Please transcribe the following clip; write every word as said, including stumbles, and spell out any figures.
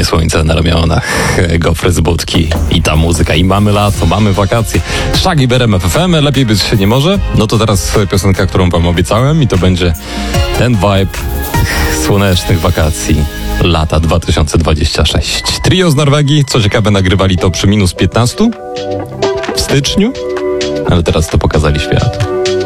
Panie słońce na ramionach, gofry z budki i ta muzyka. I mamy lato, mamy wakacje. Shaggy Berem F M, lepiej być się nie może. No to teraz piosenka, którą wam obiecałem i to będzie ten vibe słonecznych wakacji lata dwa tysiące dwudziestego szóstego. Trio z Norwegii, co ciekawe, nagrywali to przy minus piętnaście w styczniu, ale teraz to pokazali światu.